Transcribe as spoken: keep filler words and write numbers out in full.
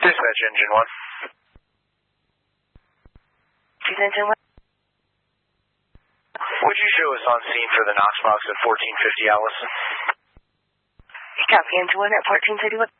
Dispatch Engine one. She's Engine one. Would you show us on scene for the Knox box at fourteen fifty Allison? Copy, Engine one at fourteen fifty-one.